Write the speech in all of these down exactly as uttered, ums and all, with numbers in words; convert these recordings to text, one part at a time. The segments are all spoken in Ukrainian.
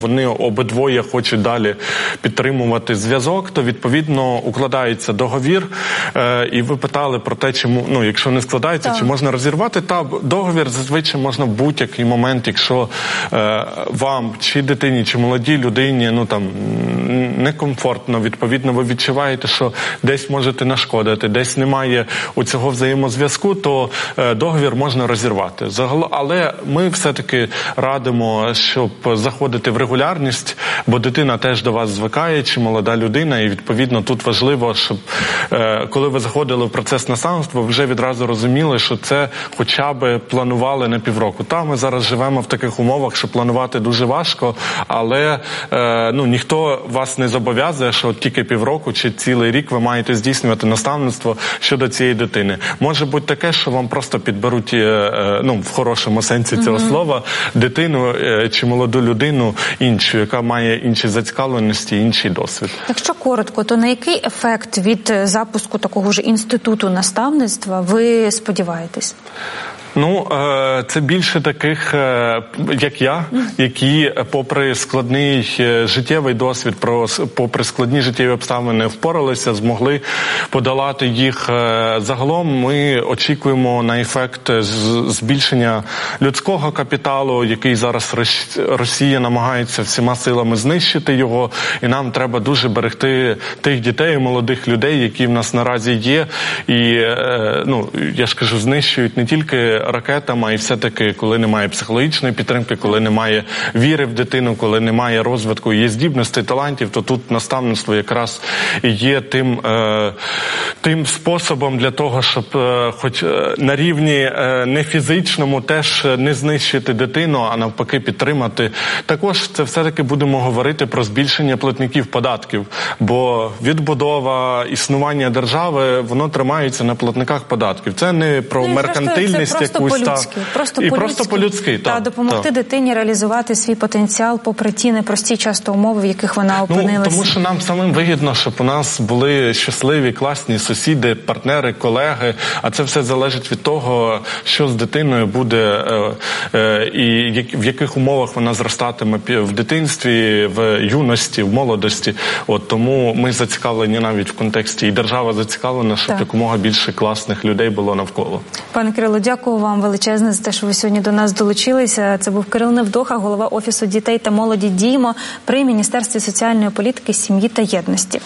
вони обидвоє хочуть далі підтримувати зв'язок, то відповідно укладається договір. Е, і ви питали про те, чому, ну, якщо не складається, так. чи можна розірвати. Та договір зазвичай можна в будь-який момент, якщо е, вам, чи дитині, чи молодій людині, ну там некомфортно, відповідно, ви відчуваєте, що десь можете нашкодити, десь немає у цього взаємозв'язку, то е, договір можна розірвати. Загал... Але ми все-таки радимо, щоб заходити в регулярність, бо дитина теж до вас звикає, чи молода людина, і відповідно тут важливо, щоб е, коли ви заходили в процес наставництва, ви вже відразу розуміли, що це хоча б планували на півроку. Та, ми зараз живемо в таких умовах, що планувати дуже важко, але е, ну, ніхто вас не зобов'язує, що тільки півроку чи цілий рік ви маєте здійснювати наставництво щодо цієї дитини. Може бути таке, що вам просто підберуть, е, ну, в хорошому сенсі цього mm-hmm. слова, дитину е, чи молоду людину іншу, яка має інші зацікавленості, інший досвід. Якщо коротко, то на який ефект від запуску такого ж інституту наставництва ви сподіваєтесь? Ну, це більше таких, як я, які попри складний життєвий досвід, попри складні життєві обставини впоралися, змогли подолати їх. Загалом ми очікуємо на ефект збільшення людського капіталу, який зараз Росія намагається всіма силами знищити його, і нам треба дуже берегти тих дітей, молодих людей, які в нас наразі є, і, ну, я ж кажу, знищують не тільки ракетами, а і все-таки, коли немає психологічної підтримки, коли немає віри в дитину, коли немає розвитку її здібностей, талантів, то тут наставництво якраз і є тим, е, тим способом для того, щоб е, хоч на рівні е, не фізичному теж не знищити дитину, а навпаки підтримати. Також це все-таки будемо говорити про збільшення платників податків, бо відбудова, існування держави, воно тримається на платниках податків. Це не про ну, меркантильність просто, якусь. По-людськи, просто і по-людськи. просто по-людськи. Та, та, допомогти та. дитині реалізувати свій потенціал попри ті непрості часто умови, в яких вона опинилася. Ну, тому що нам самим вигідно, щоб у нас були щасливі, класні сусіди, партнери, колеги, а це все залежить від того, що з дитиною буде е, е, і в яких умовах вона зростатиме в дитинстві, в юності, в молодості. От тому ми зацікавлені навіть в контексті, і держава зацікавлена, щоб так. якомога більше класних людей було навколо. Пане Кирило, дякую вам величезне за те, що ви сьогодні до нас долучилися. Це був Кирил Невдоха, голова Офісу дітей та молоді «Діємо» при Міністерстві соціальної політики, сім'ї та єдності.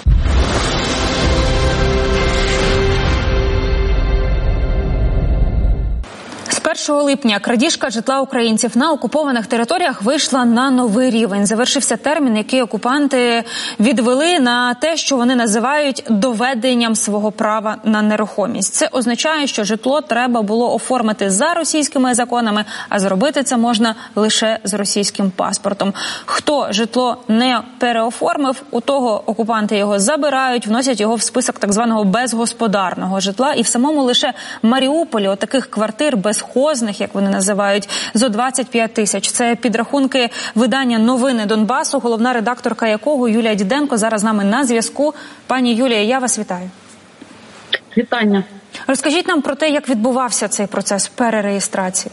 першого липня крадіжка житла українців на окупованих територіях вийшла на новий рівень. Завершився термін, який окупанти відвели на те, що вони називають доведенням свого права на нерухомість. Це означає, що житло треба було оформити за російськими законами, а зробити це можна лише з російським паспортом. Хто житло не переоформив, у того окупанти його забирають, вносять його в список так званого безгосподарного житла. І в самому лише Маріуполі отаких квартир безхозних, як вони називають, зо двадцять п'ять тисяч. Це підрахунки видання «Новини Донбасу», головна редакторка якого Юлія Діденко зараз з нами на зв'язку. Пані Юлія, я вас вітаю. Вітання. Розкажіть нам про те, як відбувався цей процес перереєстрації.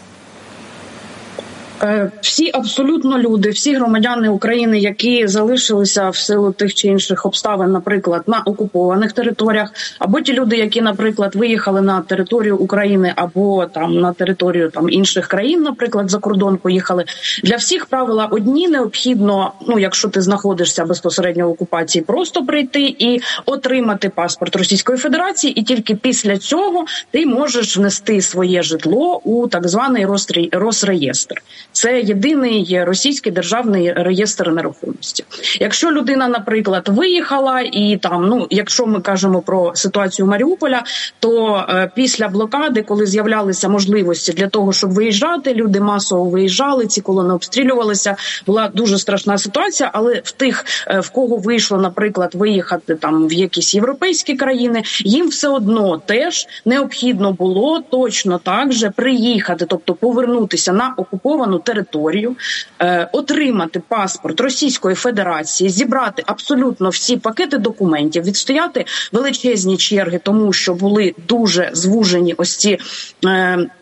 Всі абсолютно люди, всі громадяни України, які залишилися в силу тих чи інших обставин, наприклад, на окупованих територіях, або ті люди, які, наприклад, виїхали на територію України або там на територію там інших країн, наприклад, за кордон поїхали. Для всіх правила одні: необхідно, ну, якщо ти знаходишся безпосередньо в окупації, просто прийти і отримати паспорт Російської Федерації, і тільки після цього ти можеш внести своє житло у так званий Росреєстр. Це єдиний російський державний реєстр нерухомості. Якщо людина, наприклад, виїхала і там, ну, якщо ми кажемо про ситуацію Маріуполя, то е, після блокади, коли з'являлися можливості для того, щоб виїжджати, люди масово виїжджали, ці колони обстрілювалися, була дуже страшна ситуація, але в тих, е, в кого вийшло, наприклад, виїхати там в якісь європейські країни, їм все одно теж необхідно було точно так же приїхати, тобто повернутися на окуповану територію, е, отримати паспорт Російської Федерації, зібрати абсолютно всі пакети документів, відстояти величезні черги, тому що були дуже звужені ось ці е,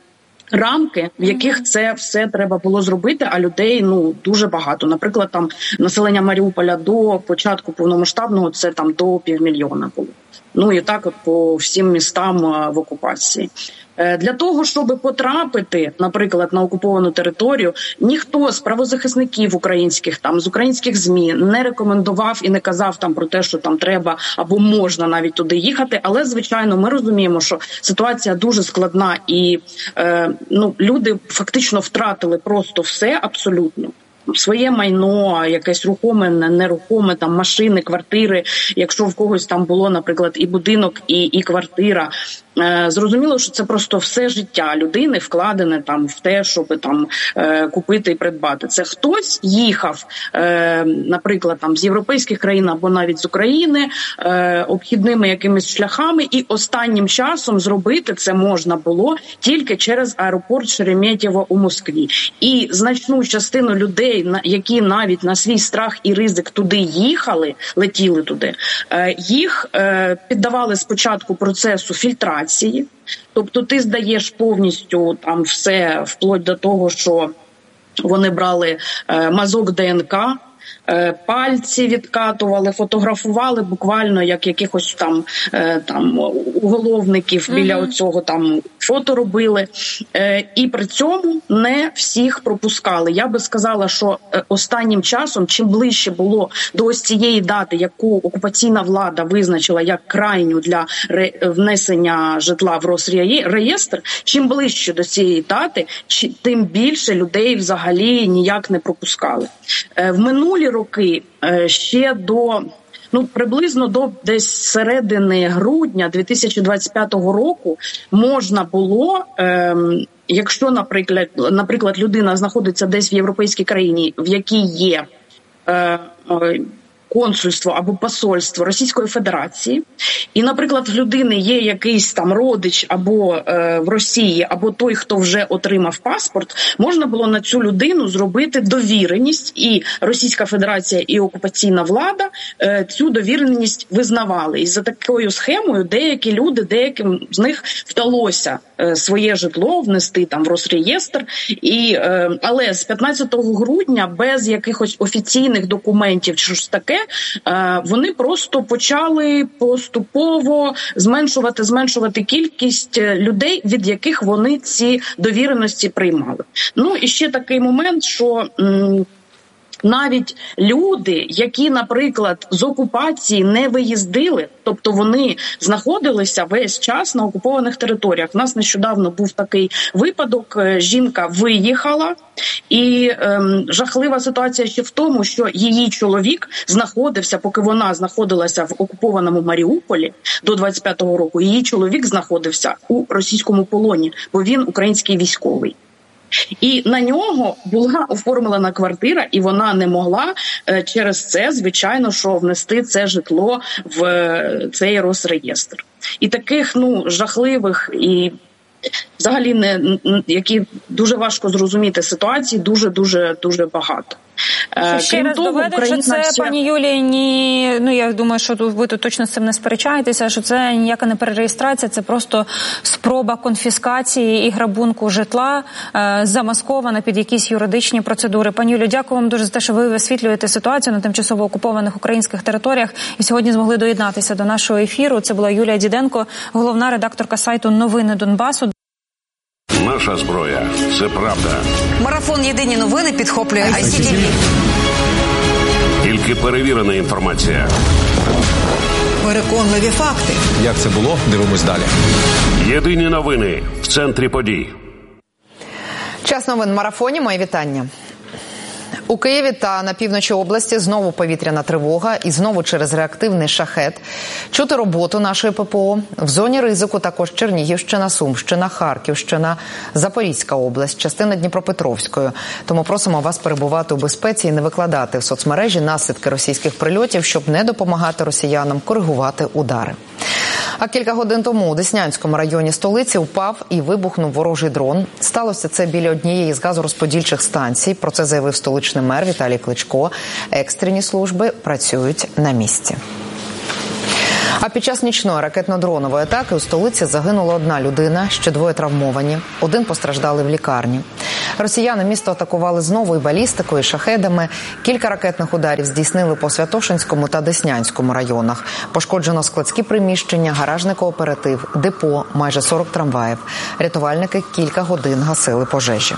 рамки, в яких це все треба було зробити, а людей, ну, дуже багато. Наприклад, там населення Маріуполя до початку повномасштабного це там до півмільйона було. Ну і так от по всім містам в окупації. Для того, щоб потрапити, наприклад, на окуповану територію, ніхто з правозахисників українських, там, з українських ЗМІ не рекомендував і не казав там про те, що там треба або можна навіть туди їхати. Але, звичайно, ми розуміємо, що ситуація дуже складна і е, ну, люди фактично втратили просто все абсолютно. Своє майно, якесь рухоме, нерухоме, там машини, квартири, якщо в когось там було, наприклад, і будинок, і, і квартира. Е, зрозуміло, що це просто все життя людини вкладене там в те, щоб там е, купити і придбати. Це хтось їхав, е, наприклад, там з європейських країн або навіть з України е, обхідними якимись шляхами, і останнім часом зробити це можна було тільки через аеропорт Шереметьєво у Москві. І значну частину людей, які навіть на свій страх і ризик туди їхали, летіли туди, їх піддавали спочатку процесу фільтрації. Тобто ти здаєш повністю там все, вплоть до того, що вони брали мазок ДНК, пальці відкатували, фотографували буквально як якихось там, там уголовників біля mm-hmm. оцього там фото робили. І при цьому не всіх пропускали. Я би сказала, що останнім часом, чим ближче було до ось цієї дати, яку окупаційна влада визначила як крайню для внесення житла в Росреєстр, чим ближче до цієї дати, тим більше людей взагалі ніяк не пропускали. В минулі роки ще до, ну, приблизно до десь середини грудня дві тисячі двадцять п'ятого року можна було, ем, якщо, наприклад, наприклад, людина знаходиться десь в європейській країні, в якій є е, е, консульство або посольство Російської Федерації, і, наприклад, в людини є якийсь там родич або е, в Росії, або той, хто вже отримав паспорт, можна було на цю людину зробити довіреність, і Російська Федерація і окупаційна влада е, цю довіреність визнавали. І за такою схемою деякі люди, деяким з них вдалося е, своє житло внести там в Росреєстр, і, е, але з п'ятнадцятого грудня без якихось офіційних документів чи щось таке, вони просто почали поступово зменшувати, зменшувати кількість людей, від яких вони ці довіреності приймали. Ну і ще такий момент, що м- навіть люди, які, наприклад, з окупації не виїздили, тобто вони знаходилися весь час на окупованих територіях. У нас нещодавно був такий випадок, жінка виїхала, і ем, жахлива ситуація ще в тому, що її чоловік знаходився, поки вона знаходилася в окупованому Маріуполі до двадцять п'ятого року, її чоловік знаходився у російському полоні, бо він український військовий. І на нього була оформлена квартира, і вона не могла через це, звичайно, що внести це житло в цей Росреєстр. І таких, ну, жахливих і взагалі не які дуже важко зрозуміти ситуації, дуже-дуже дуже багато. Що ще раз доведуть, що це, вся... пані Юлії, ні, ну я думаю, що ви тут точно з цим не сперечаєтеся, що це ніяка не перереєстрація, це просто спроба конфіскації і грабунку житла, е, замаскована під якісь юридичні процедури. Пані Юлію, дякую вам дуже за те, що ви висвітлюєте ситуацію на тимчасово окупованих українських територіях і сьогодні змогли доєднатися до нашого ефіру. Це була Юлія Діденко, головна редакторка сайту «Новини Донбасу». Наша зброя – це правда. Марафон «Єдині новини» підхоплює ай сі ті ві. Тільки перевірена інформація. Переконливі факти. Як це було? Дивимось далі. Єдині новини в центрі подій. Час новин в марафоні. Моє вітання. У Києві та на півночі області знову повітряна тривога і знову через реактивний шахет. Чути роботу нашої ППО. В зоні ризику також Чернігівщина, Сумщина, Харківщина, Запорізька область, частина Дніпропетровської. Тому просимо вас перебувати у безпеці і не викладати в соцмережі наслідки російських прильотів, щоб не допомагати росіянам коригувати удари. А кілька годин тому у Деснянському районі столиці впав і вибухнув ворожий дрон. Сталося це біля однієї з газорозподільчих станцій. Про це заявив столичний мер Віталій Кличко. Екстрені служби працюють на місці. А під час нічної ракетно-дронової атаки у столиці загинула одна людина, ще двоє травмовані. Один постраждали в лікарні. Росіяни місто атакували знову і балістикою, і шахедами. Кілька ракетних ударів здійснили по Святошинському та Деснянському районах. Пошкоджено складські приміщення, гаражний кооператив, депо, майже сорок трамваїв. Рятувальники кілька годин гасили пожежі.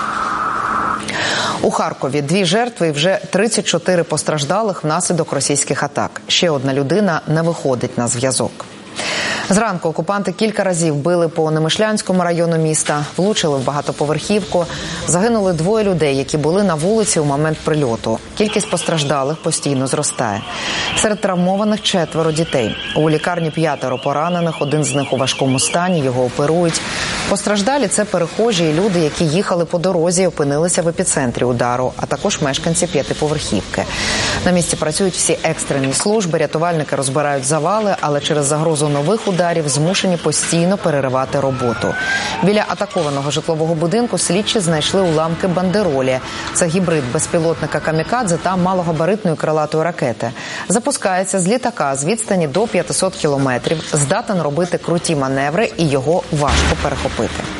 У Харкові дві жертви і вже тридцять чотири постраждалих внаслідок російських атак. Ще одна людина не виходить на зв'язок. Зранку окупанти кілька разів били по Немишлянському району міста, влучили в багатоповерхівку. Загинули двоє людей, які були на вулиці у момент прильоту. Кількість постраждалих постійно зростає. Серед травмованих четверо дітей. У лікарні п'ятеро поранених, один з них у важкому стані, його оперують. Постраждалі – це перехожі і люди, які їхали по дорозі і опинилися в епіцентрі удару, а також мешканці п'ятиповерхівки. На місці працюють всі екстрені служби, рятувальники розбирають завали, але через загрозу нових ударів змушені постійно переривати роботу. Біля атакованого житлового будинку слідчі знайшли уламки бандеролі. Це гібрид безпілотника «Камікадзе» та малогабаритної крилатої ракети. Запускається з літака з відстані до п'ятисот кілометрів, здатен робити круті маневри і його важко перехопити.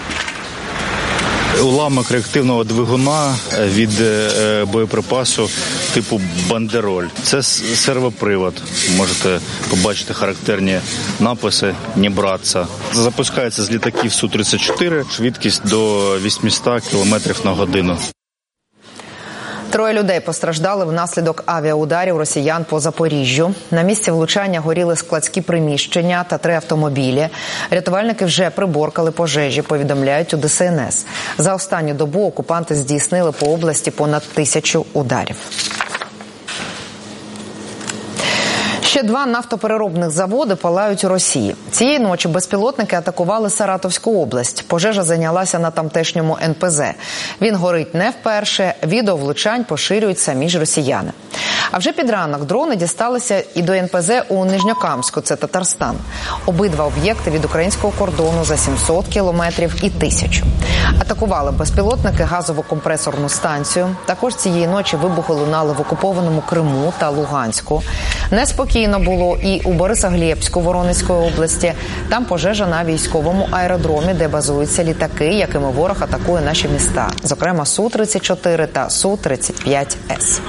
Уламок реактивного двигуна від боєприпасу типу «Бандероль». Це сервопривод. Можете побачити характерні написи «Не братися». Запускається з літаків Су тридцять чотири, швидкість до вісімсот кілометрів на годину. Троє людей постраждали внаслідок авіаударів росіян по Запоріжжю. На місці влучання горіли складські приміщення та три автомобілі. Рятувальники вже приборкали пожежі, повідомляють у Де Ес Ен Ес. За останню добу окупанти здійснили по області понад тисячу ударів. Ще два нафтопереробних заводи палають у Росії. Цієї ночі безпілотники атакували Саратовську область. Пожежа зайнялася на тамтешньому Ен Пе Зе. Він горить не вперше, відео влучань поширюють самі ж росіяни. А вже під ранок дрони дісталися і до Ен Пе Зе у Нижньокамську, це Татарстан. Обидва об'єкти від українського кордону за сімсот кілометрів і тисячу. Атакували безпілотники газову компресорну станцію. Також цієї ночі вибухи лунали в окупованому Криму та Луганську. Неспокійно було і у Борисоглєбську Воронезької області. Там пожежа на військовому аеродромі, де базуються літаки, якими ворог атакує наші міста. Зокрема, Су тридцять чотири та Су тридцять п'ять С.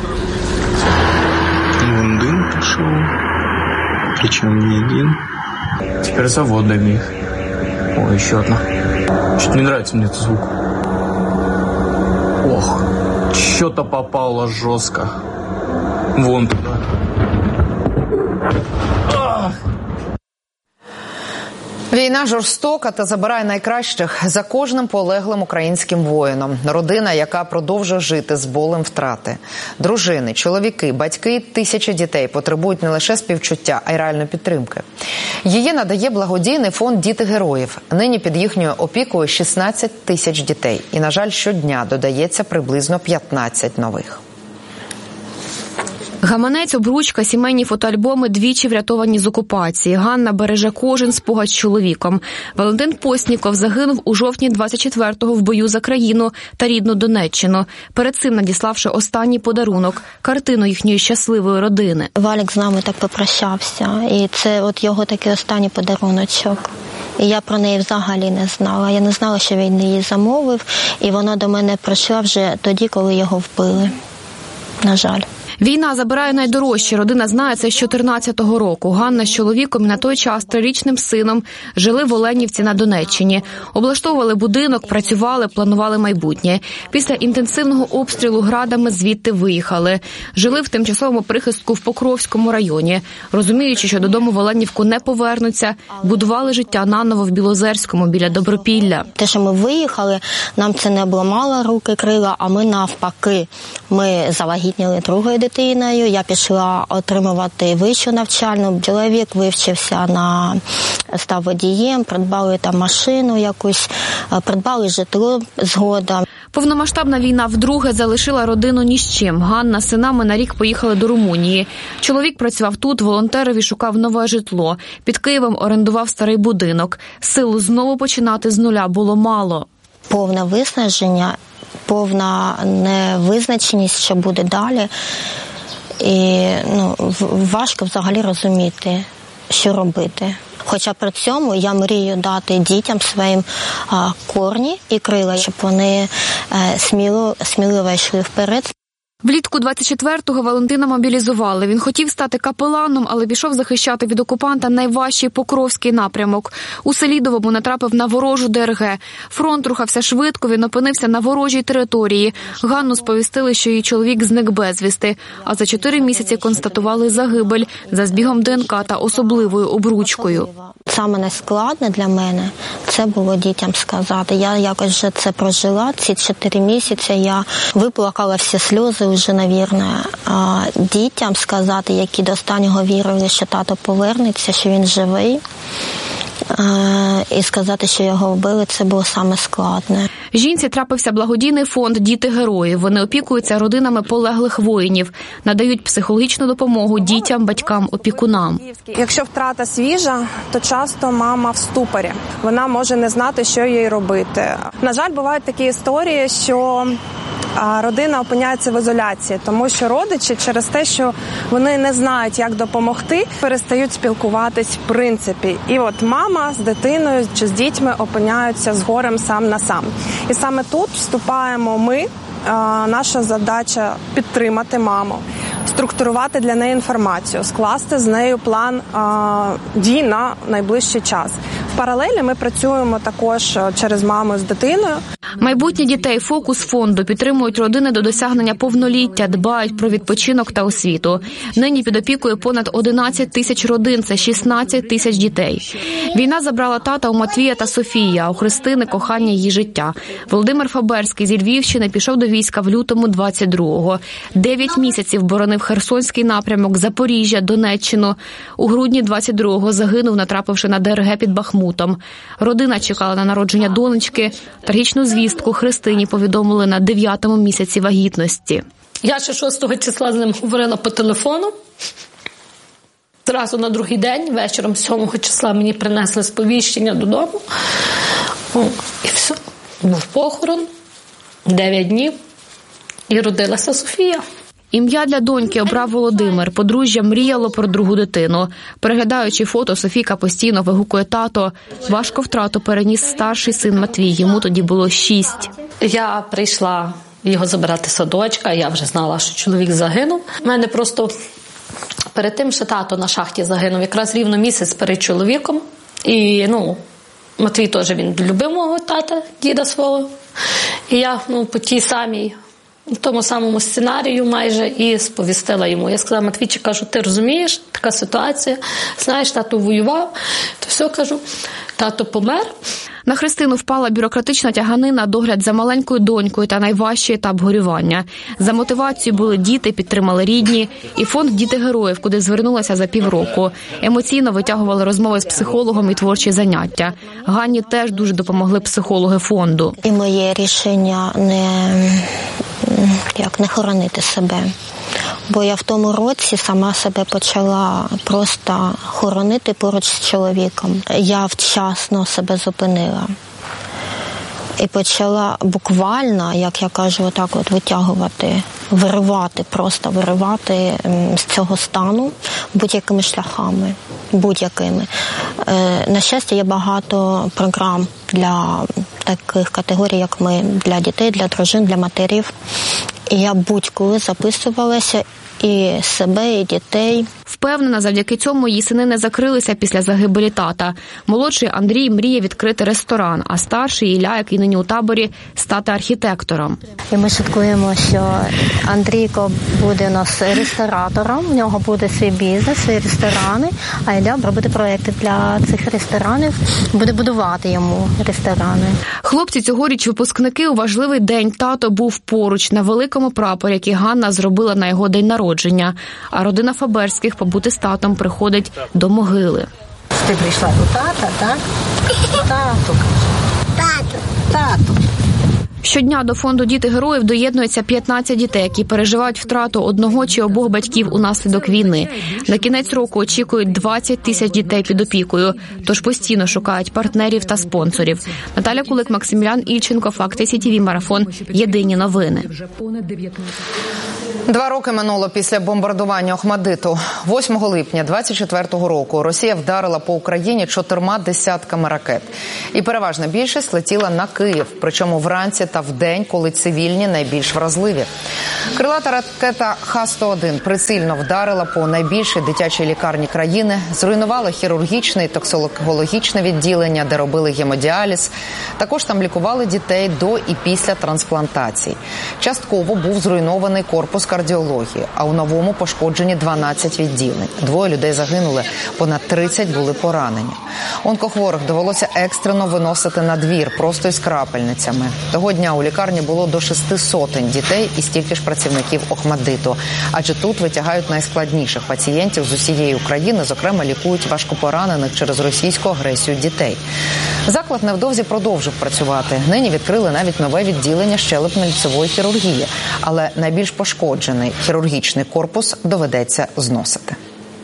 Вон дым пошел, причем не один. Теперь заводами их. О, еще одна. Что-то не нравится мне этот звук. Ох, что-то попало жестко. Вон туда. Війна жорстока та забирає найкращих за кожним полеглим українським воїном. Родина, яка продовжує жити з болем втрати. Дружини, чоловіки, батьки, тисячі дітей потребують не лише співчуття, а й реальної підтримки. Її надає благодійний фонд «Діти героїв». Нині під їхньою опікою шістнадцять тисяч дітей. І, на жаль, щодня додається приблизно п'ятнадцять нових. Гаманець, обручка, сімейні фотоальбоми двічі врятовані з окупації. Ганна береже кожен спогад з чоловіком. Валентин Постніков загинув у жовтні двадцять четвертого в бою за країну та рідну Донеччину, перед цим надіславши останній подарунок – картину їхньої щасливої родини. Валік з нами так попрощався, і це от його такий останній подаруночок. І я про неї взагалі не знала. Я не знала, що він її замовив, і вона до мене прийшла вже тоді, коли його вбили. На жаль. Війна забирає найдорожче. Родина знає це з чотирнадцятого року. Ганна з чоловіком і на той час трирічним сином жили в Оленівці на Донеччині. Облаштовували будинок, працювали, планували майбутнє. Після інтенсивного обстрілу градами звідти виїхали. Жили в тимчасовому прихистку в Покровському районі. Розуміючи, що додому в Оленівку не повернуться, будували життя наново в Білозерському біля Добропілля. Те, що ми виїхали, нам це не обламало руки, крила, а ми навпаки. Ми завагітніли другою дитиною, я пішла отримувати вищу навчальну, чоловік вивчився на, став водієм, придбали там машину якусь, придбали житло згодом. Повномасштабна війна вдруге залишила родину ні з чим. Ганна з синами на рік поїхали до Румунії. Чоловік працював тут, волонтерові шукав нове житло. Під Києвом орендував старий будинок. Сил знову починати з нуля було мало. Повне виснаження, повна невизначеність, що буде далі. І ну, важко взагалі розуміти, що робити. Хоча при цьому я мрію дати дітям своїм а, корні і крила, щоб вони а, сміло, сміливо йшли вперед. Влітку двадцять четвертого Валентина мобілізували. Він хотів стати капеланом, але пішов захищати від окупанта найважчий Покровський напрямок. У Селідовому натрапив на ворожу ДРГ. Фронт рухався швидко, він опинився на ворожій території. Ганну сповістили, що її чоловік зник безвісти. А за чотири місяці констатували загибель за збігом ДНК та особливою обручкою. Саме найскладне для мене – це було дітям сказати. Я якось вже це прожила, ці чотири місяці я виплакала всі сльози вже, навірно. А дітям сказати, які до останнього вірили, що тато повернеться, що він живий, і сказати, що його вбили, це було саме складне. Жінці трапився благодійний фонд «Діти героїв». Вони опікуються родинами полеглих воїнів, надають психологічну допомогу дітям, батькам, опікунам. Якщо втрата свіжа, то часто мама в ступорі. Вона може не знати, що їй робити. На жаль, бувають такі історії, що родина опиняється в ізоляції, тому що родичі через те, що вони не знають, як допомогти, перестають спілкуватись в принципі. І от мама з дитиною чи з дітьми опиняються з горем сам на сам. І саме тут вступаємо ми. Наша задача – підтримати маму, структурувати для неї інформацію, скласти з нею план а, дій на найближчий час. В паралелі ми працюємо також через маму з дитиною. Майбутнє дітей «Фокус» фонду підтримують родини до досягнення повноліття, дбають про відпочинок та освіту. Нині під опікою понад одинадцять тисяч родин, це шістнадцять тисяч дітей. Війна забрала тата у Матвія та Софії, а у Христини – кохання її життя. Володимир Фаберський зі Львівщини пішов до війська в лютому двадцять другого. Дев'ять місяців боронив Херсонський напрямок, Запоріжжя, Донеччину. У грудні двадцять другого загинув, натрапивши на ДРГ під Бахмутом. Родина чекала на народження донечки. Трагічну звістку Христині повідомили на дев'ятому місяці вагітності. Я ще шостого числа з ним говорила по телефону. Зразу на другий день, вечором сьомого числа, мені принесли сповіщення додому. І все. Був похорон. Дев'ять днів. І родилася Софія. Ім'я для доньки обрав Володимир. Подружжя мріяло про другу дитину. Переглядаючи фото, Софійка постійно вигукує тато. Важко втрату переніс старший син Матвій. Йому тоді було шість. Я прийшла його забирати з садочка. Я вже знала, що чоловік загинув. У мене просто перед тим, що тато на шахті загинув, якраз рівно місяць перед чоловіком. І, ну, Матвій теж, він любив мого тата, діда свого. І я, ну, по тій самій, в тому самому сценарію майже і сповістила йому. Я сказала: Матвійчик, кажу, ти розумієш, така ситуація, знаєш, тато воював, то все, кажу, тато помер. На Христину впала бюрократична тяганина, догляд за маленькою донькою та найважчий етап горювання. За мотивацією були діти, підтримали рідні і фонд «Діти героїв», куди звернулася за півроку. Емоційно витягували розмови з психологом і творчі заняття. Ганні теж дуже допомогли психологи фонду. І моє рішення не, як, не хоронити себе. Бо я в тому році сама себе почала просто хоронити поруч з чоловіком. Я вчасно себе зупинила. І почала буквально, як я кажу, отак от витягувати, виривати, просто виривати з цього стану будь-якими шляхами, будь-якими. На щастя, є багато програм для таких категорій, як ми, для дітей, для дружин, для матерів. І я будь-коли записувалася і себе, і дітей. Впевнена, завдяки цьому її сини не закрилися після загибелі тата. Молодший Андрій мріє відкрити ресторан, а старший Ілля, який нині у таборі, стати архітектором. І ми шуткуємо, що Андрійко буде у нас ресторатором, в нього буде свій бізнес, свої ресторани, а Ілля робити проекти для цих ресторанів, буде будувати йому ресторани. Хлопці цьогоріч випускники. У важливий день тато був поруч на великому прапорі, який Ганна зробила на його день народження. А родина Фаберських побути з татом приходить до могили. Ти прийшла до тата, так? Тату. Тату. Тату. Щодня до фонду «Діти героїв» доєднується п'ятнадцять дітей, які переживають втрату одного чи обох батьків унаслідок війни. На кінець року очікують двадцять тисяч дітей під опікою, тож постійно шукають партнерів та спонсорів. Наталя Кулик, Максимілян Ільченко, Факти СІТІВІ, Марафон. Єдині новини. Два роки минуло після бомбардування Охмадиту. восьмого липня двадцять четвертого року Росія вдарила по Україні чотирма десятками ракет. І переважна більшість летіла на Київ, причому вранці та вдень, коли цивільні найбільш вразливі. Крилата ракета Х сто один прицільно вдарила по найбільшій дитячій лікарні країни, зруйнувала хірургічне і токсикологічне відділення, де робили гемодіаліз. Також там лікували дітей до і після трансплантацій. Частково був зруйнований корпус кардіології, а у новому пошкоджені дванадцять відділень. Двоє людей загинули, понад тридцять були поранені. Онкохворих довелося екстрено виносити на двір, просто із крапельницями. Того дня у лікарні було до шести сотень дітей і стільки ж працівників Охмадиту. Адже тут витягають найскладніших пацієнтів з усієї України, зокрема лікують важкопоранених через російську агресію дітей. Заклад невдовзі продовжив працювати. Нині відкрили навіть нове відділення щелепно-ліктьової хірургії. Але найбільш пошкоджений хірургічний корпус доведеться зносити.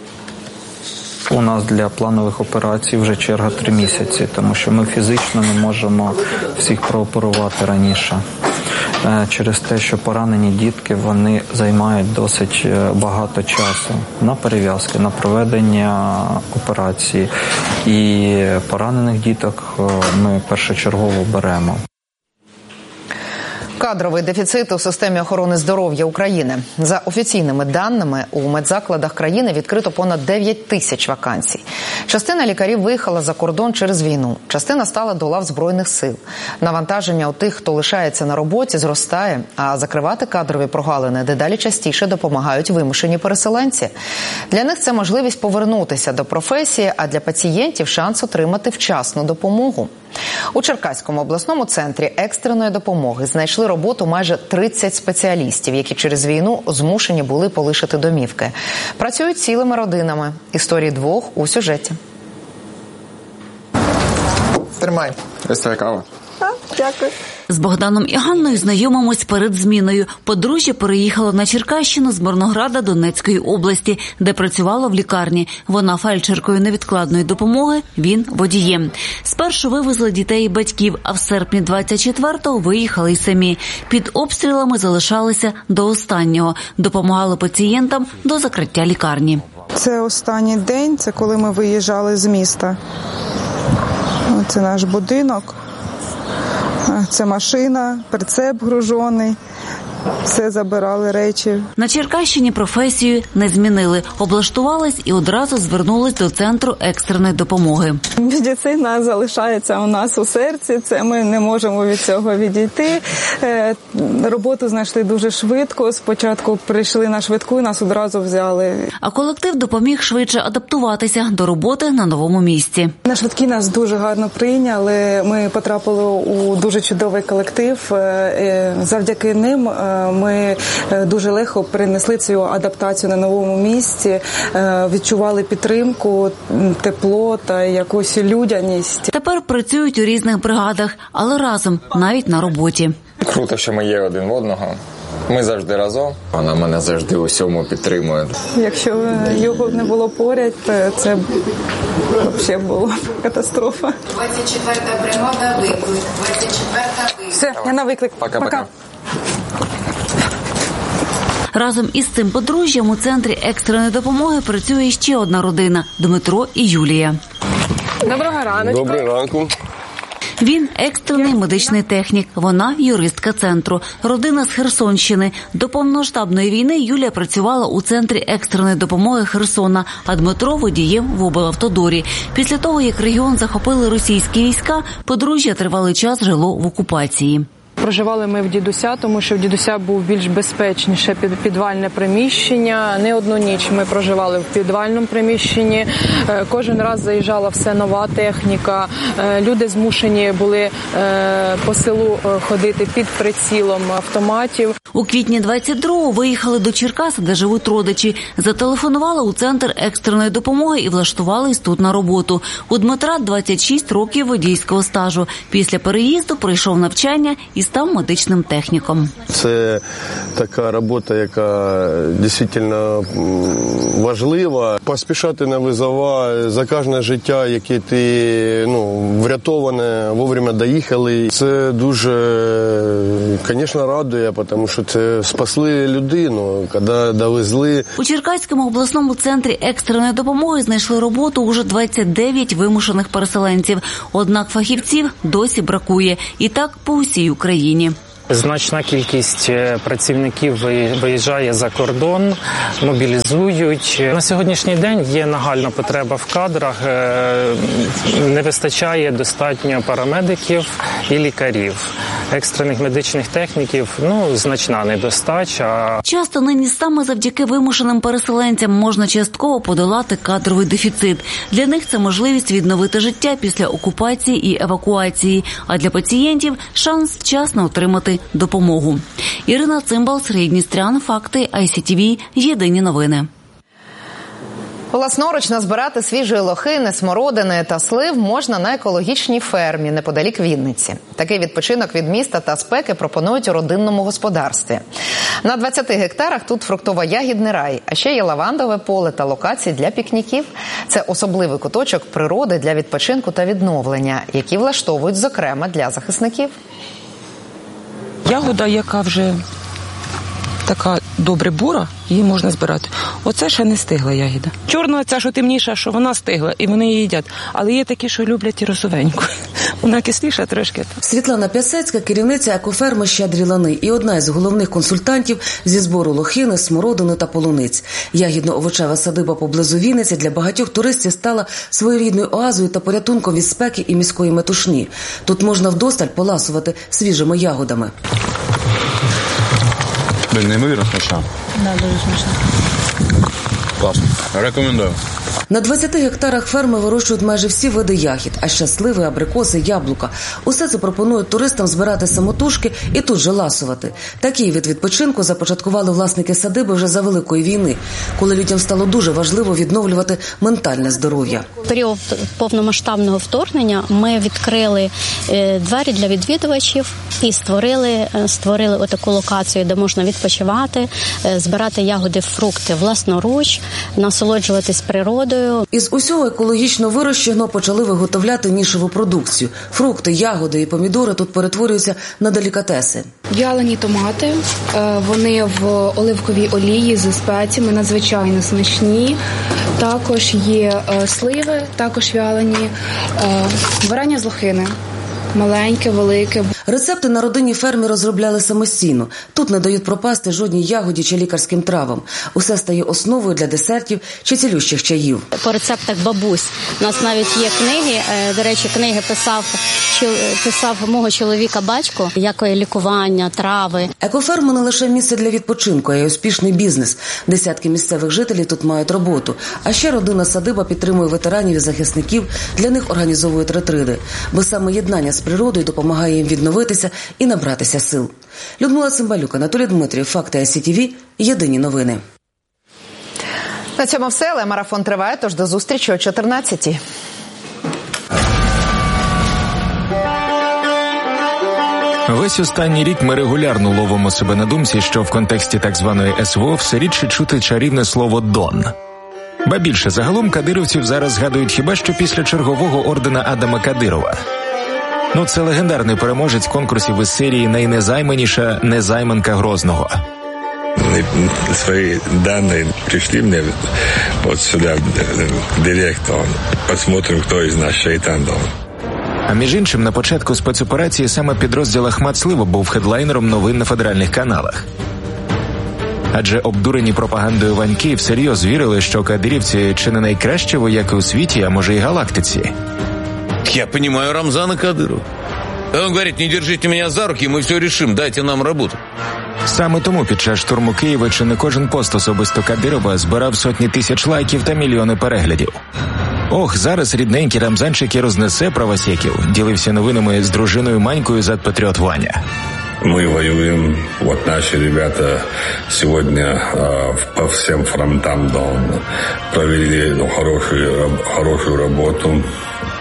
У нас для планових операцій вже черга три місяці, тому що ми фізично не можемо всіх прооперувати раніше. Через те, що поранені дітки, вони займають досить багато часу на перев'язки, на проведення операції. І поранених діток ми першочергово беремо. Кадровий дефіцит у системі охорони здоров'я України. За офіційними даними, у медзакладах країни відкрито понад дев'ять тисяч вакансій. Частина лікарів виїхала за кордон через війну. Частина стала до лав Збройних сил. Навантаження у тих, хто лишається на роботі, зростає, а закривати кадрові прогалини дедалі частіше допомагають вимушені переселенці. Для них це можливість повернутися до професії, а для пацієнтів шанс отримати вчасну допомогу. У Черкаському обласному центрі екстреної допомоги знайшли роботу майже тридцять спеціалістів, які через війну змушені були полишити домівки. Працюють цілими родинами. Історії двох у сюжеті. Тримай, ось твоя кава. Дякую. З Богданом і Ганною знайомимось перед зміною. Подружжя переїхало на Черкащину з Мирнограда Донецької області, де працювало в лікарні. Вона фельдшеркою невідкладної допомоги, він водієм. Спершу вивезли дітей і батьків, а в серпні двадцять четвертого виїхали й самі. Під обстрілами залишалися до останнього. Допомагали пацієнтам до закриття лікарні. Це останній день, це коли ми виїжджали з міста. Це наш будинок. Це машина, прицеп гружений. Все забирали речі. На Черкащині професію не змінили. Облаштувались і одразу звернулись до центру екстреної допомоги. Медицина залишається у нас у серці, це ми не можемо від цього відійти. Роботу знайшли дуже швидко. Спочатку прийшли на швидку і нас одразу взяли. А колектив допоміг швидше адаптуватися до роботи на новому місці. На швидкі нас дуже гарно прийняли. Ми потрапили у дуже чудовий колектив. Завдяки ним ми дуже легко перенесли цю адаптацію на новому місці, відчували підтримку, тепло та якусь людяність. Тепер працюють у різних бригадах, але разом, навіть на роботі. Круто, що ми є один в одного. Ми завжди разом. Вона мене завжди у всьому підтримує. Якщо його б не було поряд, це б взагалі була катастрофа. двадцять четверта бригада, виклик. двадцять четверта виклик. Все, я на виклик. Пока-пока. Разом із цим подружжям у центрі екстреної допомоги працює ще одна родина – Дмитро і Юлія. Доброго ранку. Доброго ранку. Він – екстрений медичний технік, вона – юристка центру. Родина з Херсонщини. До повномасштабної війни Юлія працювала у центрі екстреної допомоги Херсона, а Дмитро – водієм в облавтодорі. Після того, як регіон захопили російські війська, подружжя тривалий час жило в окупації. Проживали ми в дідуся, тому що в дідуся був більш безпечніше підвальне приміщення. Не одну ніч ми проживали в підвальному приміщенні. Кожен раз заїжджала все нова техніка. Люди змушені були по селу ходити під прицілом автоматів. У квітні двадцять другого виїхали до Черкас, де живуть родичі. Зателефонували у центр екстреної допомоги і влаштувались тут на роботу. У Дмитра двадцять шість років водійського стажу. Після переїзду пройшов навчання і став медичним техніком. Це така робота, яка дійсно важлива. Поспішати на визова за кожне життя, яке ти ну, врятоване, вовремя доїхали. Це дуже, звісно, радує, тому що це спасли людину, коли довезли. У Черкаському обласному центрі екстреної допомоги знайшли роботу уже двадцять дев'ять вимушених переселенців. Однак фахівців досі бракує. І так по усій Україні. Значна кількість працівників виїжджає за кордон, мобілізують. На сьогоднішній день є нагальна потреба в кадрах, не вистачає достатньо парамедиків і лікарів. Екстрених медичних техніків, ну, значна недостача. Часто нині саме завдяки вимушеним переселенцям можна частково подолати кадровий дефіцит. Для них це можливість відновити життя після окупації і евакуації, а для пацієнтів – шанс вчасно отримати допомогу. Ірина Цимбал, Сергій Дністрян, Факти, ай сі ті ві, Єдині новини. Власноруч назбирати свіжої лохини, смородини та слив можна на екологічній фермі неподалік Вінниці. Такий відпочинок від міста та спеки пропонують у родинному господарстві. На двадцяти гектарах тут фруктово-ягідний рай, а ще є лавандове поле та локації для пікніків. Це особливий куточок природи для відпочинку та відновлення, які влаштовують, зокрема, для захисників. Ягода, яка вже така добре бура, її можна збирати. Оце ще не стигла ягода. Чорна, ця, що темніша, що вона стигла, і вони її їдять. Але є такі, що люблять і розовеньку. Вона кисліша трошки. Світлана Пясецька – керівниця екоферми «Щедрі лани» і одна із головних консультантів зі збору лохини, смородини та полуниць. Ягідно-овочева садиба поблизу Вінниці для багатьох туристів стала своєрідною оазою та порятунком від спеки і міської метушні. Тут можна вдосталь поласувати свіжими ягодами. Неймовірно смачна. Да, дуже смачна. Класно. Рекомендую. На двадцяти гектарах ферми вирощують майже всі види ягід, а ще сливи, абрикоси, яблука. Усе це пропонують туристам збирати самотужки і тут же ласувати. Такий вид відпочинку започаткували власники садиби вже за Великої війни, коли людям стало дуже важливо відновлювати ментальне здоров'я. В період повномасштабного вторгнення ми відкрили двері для відвідувачів і створили, створили отаку локацію, де можна відпочивати, збирати ягоди, фрукти власноруч, насолоджуватись природою. Із усього екологічно вирощеного почали виготовляти нішеву продукцію. Фрукти, ягоди і помідори тут перетворюються на делікатеси. В'ялені томати, вони в оливковій олії зі спеціями, надзвичайно смачні. Також є сливи, також в'ялені, варення з лохини. Маленьке, велике. Рецепти на родинній фермі розробляли самостійно. Тут не дають пропасти жодній ягоді чи лікарським травам. Усе стає основою для десертів чи цілющих чаїв. По рецептах бабусь. У нас навіть є книги. До речі, книги писав, писав мого чоловіка батько, як лікування, трави. Екоферма не лише місце для відпочинку, а й успішний бізнес. Десятки місцевих жителів тут мають роботу. А ще родина садиба підтримує ветеранів і захисників. Для них організовують ретриди. Бо саме єднання з природою допомагає їм відновитися і набратися сил. Людмила Цимбалюк, Анатолій Дмитрів, Факти ай сі ті ві, Єдині новини. На цьому все, але марафон триває, тож до зустрічі о чотирнадцятій. Весь останній рік ми регулярно ловимо себе на думці, що в контексті так званої ес ве о все рідше чути чарівне слово «Дон». Ба більше, загалом кадирівців зараз згадують хіба що після чергового ордена Адама Кадирова. Ну, це легендарний переможець конкурсів із серії «Найнезайманіша незайманка Грозного». Свои данные пришли мне вот сюда, в директ, посмотрим, кто из нас шайтан дал. А між іншим, на початку спецоперації саме підрозділ Ахмат Слива був хедлайнером новин на федеральних каналах. Адже обдурені пропагандою ваньки всерйоз вірили, що кадирівці чи не найкращі вояки у світі, а може і галактиці. Я понимаю Рамзана Кадырова. Он говорит, не держите меня за руки, мы все решим, дайте нам работу. Саме тому під час штурму Києва чи не кожен пост особисто Кадирова збирав сотні тисяч лайків та мільйони переглядів. Ох, зараз рідненький Рамзанчик і рознесе правосеків, ділився новинами з дружиною Манькою зад-патріот Ваня. Мы воюем, вот наши ребята сегодня э, по всем фронтам да, провели ну, хорошую, хорошую работу.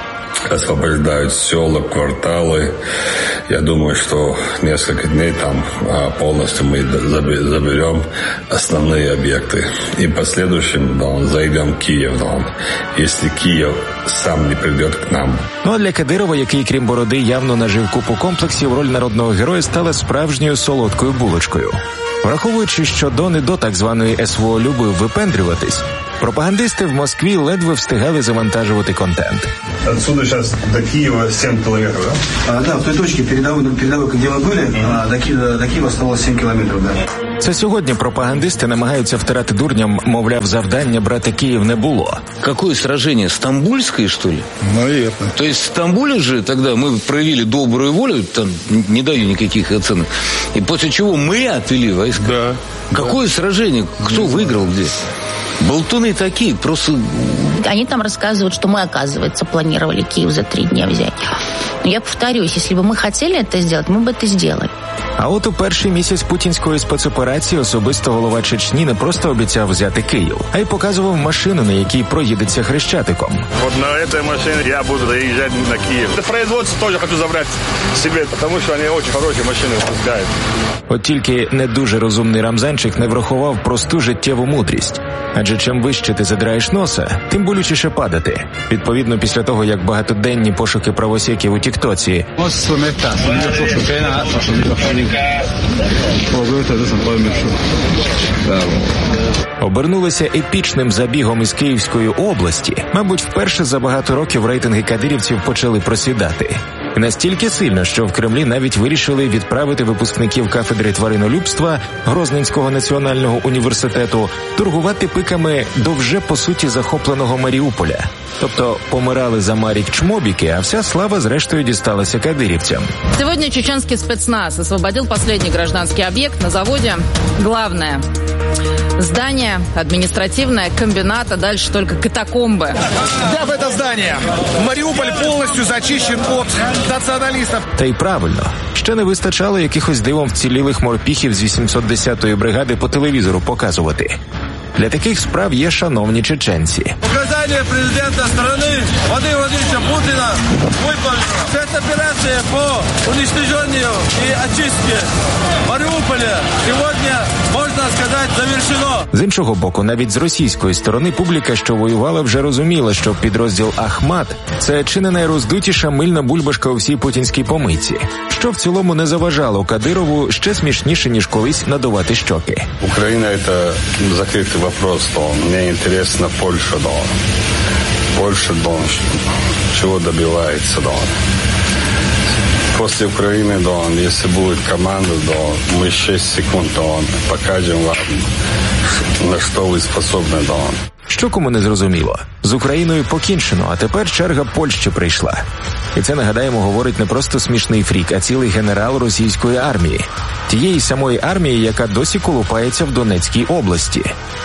освобождают села, кварталы. Я думаю, что несколько дней там полностью мы заберем основные объекты. И в последующем, да, зайдем в Киев, да, если Киев сам не придет к нам. Ну а для Кадирова, який крім бороди явно нажив купу комплексів, роль народного героя стала справжньою солодкою булочкою. Враховуючи, що Дон і до так званої СВО любив випендрюватись, пропагандисти в Москві ледве встигали завантажувати контент. Отсюда сейчас до Киева сім кілометрів, да? А, да, в той точці передовой, передовой, де ми були, mm-hmm. до, Києва, до Києва осталось сім кілометрів, да. Це сьогодні пропагандисти намагаються втирати дурням, мовляв, завдання брати Київ не було. Какое сражение? Стамбульское, что ли? Наверное. То есть в Стамбуле же тогда мы проявили добрую волю, там не даю никаких оценок, и после чего мы отвели войска. Да. Какое да. сражение? Кто не выиграл знаю. Где? Болтуны такие, просто... Они там рассказывают, что мы, оказывается, планировали Киев за три дня взять. Но я повторюсь, если бы мы хотели это сделать, мы бы это сделали. А от у перший місяць путінської спецоперації особисто голова Чечні не просто обіцяв взяти Київ, а й показував машину, на якій проїдеться Хрещатиком. От на цій машині я буду доїжджати на Київ. Це производство теж хочу забрати собі, тому що вони дуже хороші машини випускають. От тільки не дуже розумний Рамзанчик не врахував просту життєву мудрість. Адже чим вище ти задраєш носа, тим болючіше падати. Відповідно, після того, як багатоденні пошуки правосеків у Тіктоці обернулися епічним забігом із Київської області, мабуть, вперше за багато років рейтинги кадирівців почали просідати. І настільки сильно, що в Кремлі навіть вирішили відправити випускників кафедри тваринолюбства Грозненського національного університету торгувати пиками до вже, по суті, захопленого Маріуполя. Тобто помирали за Марік чмобіки, а вся слава зрештою дісталася кадирівцям. Сегодня чеченский спецназ освободил последний гражданский объект на заводе. Главное – здание административное, комбинат, а дальше только катакомбы. Да, в это здание. Маріуполь повністю зачищен від націоналістів. Та й правильно. Ще не вистачало якихось дивом вцілілих морпіхів з вісімсот десятої бригади по телевізору показувати. Для таких справ є шановні чеченці. Указання президента країни Владимира Владимировича Путіна виконано. Спецоперація по уничтоженню і очистці Маріуполя сьогодні, можна сказати, завершено. З іншого боку, навіть з російської сторони публіка, що воювала, вже розуміла, що підрозділ Ахмат – це чи не найроздутіша мильна бульбашка у всій путінській помийці, що в цілому не заважало Кадирову ще смішніше, ніж колись надувати щоки. Україна – це закритий вопрос, то мені интересно Польша, да. Польша, да, чего добивается, да. После Украины, да, если будет команда, да, мы шесть секунд, да, покажем вам, на що ви способні, да. Що кому не зрозуміло? З Україною покінчено, а тепер черга Польщі прийшла. І це, нагадаємо, говорить не просто смішний фрік, а цілий генерал російської армії. Тієї самої армії, яка досі колупається в Донецькій області.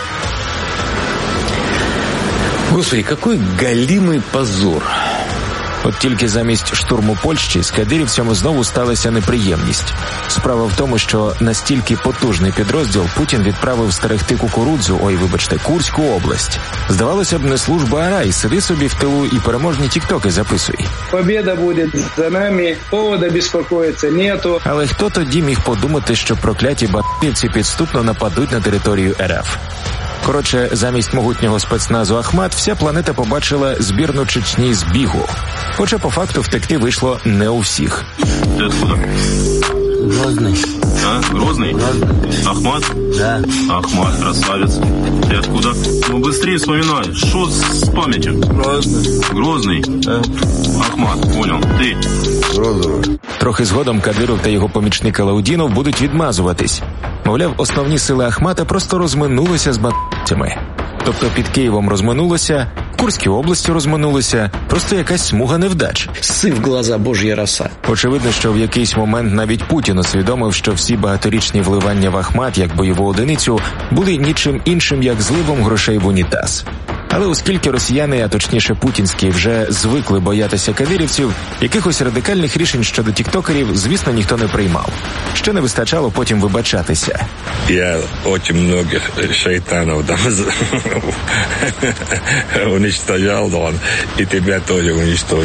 Господи, какой галимый позор. От тільки замість штурму Польщі з кадирівцями знову сталася неприємність. Справа в тому, що настільки потужний підрозділ Путін відправив стерегти кукурудзу, ой, вибачте, Курську область. Здавалося б, не служба, а рай, сиди собі в тилу і переможні тіктоки записуй. Побєда буде за нами, повода безпокоїться нету. Але хто тоді міг подумати, що прокляті бандитівці підступно нападуть на територію РФ? Коротше, замість могутнього спецназу Ахмат вся планета побачила збірну Чечні з бігу. Хоча по факту втекти вийшло не у всіх. Ти откуда? Грозный. А? Грозный? Грозный. Ахмат? Да. Ахмат, красавец. Ты откуда? Ну, быстрее вспоминай. Что с памятью? Грозный. Грозный? Да. Ахмат, понял. Ты? Грозный. Трохи згодом Кадиров та його помічник Алаудінов будуть відмазуватись. Мовляв, основні сили Ахмата просто розминулися з бандитами. Тобто під Києвом розминулися, в Курській області розминулися, просто якась смуга невдач. Сив глаза божья роса. Очевидно, що в якийсь момент навіть Путін усвідомив, що всі багаторічні вливання в Ахмат як бойову одиницю були нічим іншим, як зливом грошей в унітаз. Але оскільки росіяни, а точніше путінські, вже звикли боятися кадирівців, якихось радикальних рішень щодо тіктокерів, звісно, ніхто не приймав. Ще не вистачало потім вибачатися. Я дуже багато шайтанів там уничтожав, і тебе теж уничтожив.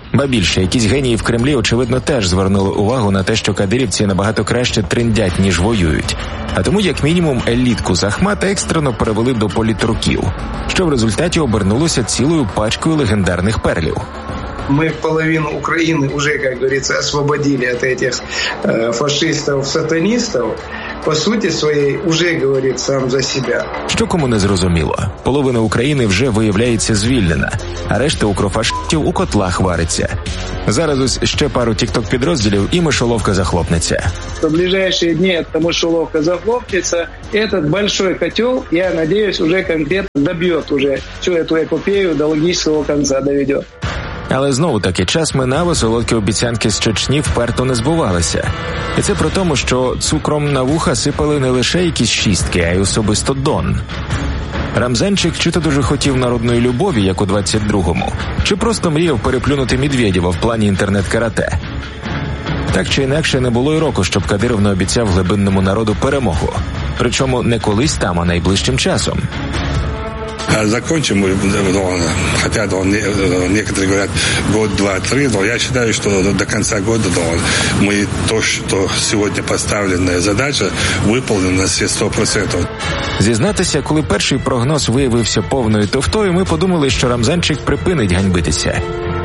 Ба більше, якісь генії в Кремлі, очевидно, теж звернули увагу на те, що кадирівці набагато краще триндять, ніж воюють. А тому, як мінімум, елітку з Ахмата екстрено перевели до політруків, що в результаті обернулося цілою пачкою легендарних перлів. Мы половину Украины уже, как говорится, освободили от этих э, фашистов-сатанистов. По суті своєї уже говорить сам за себе. Що кому не зрозуміло, половина України вже виявляється звільнена, а решта укрофашистів у котлах вариться. Зараз ось ще пару тік-ток-підрозділів і мишоловка захлопнеться. В ближайшие дни эта мышеловка захлопнется. Этот большой котел, я надеюсь, уже конкретно добьет уже всю эту эпопею до логического конца доведет. Але знову-таки час минав, а солодкі обіцянки з Чечні вперто не збувалися. І це про тому, що цукром на вуха сипали не лише якісь шістки, а й особисто Дон. Рамзанчик чи то дуже хотів народної любові, як у двадцять другому, чи просто мріяв переплюнути Медведєва в плані інтернет-карате. Так чи інакше, не було й року, щоб Кадиров не обіцяв глибинному народу перемогу. Причому не колись там, а найближчим часом. Закончим, хотя некоторые говорят год, два, три, но я считаю, что до конца года мы то, что сегодня поставленная задача, выполнена на все сто процентов. Зізнатися, коли перший прогноз виявився повною тофтою, ми подумали, що Рамзанчик припинить ганьбитися.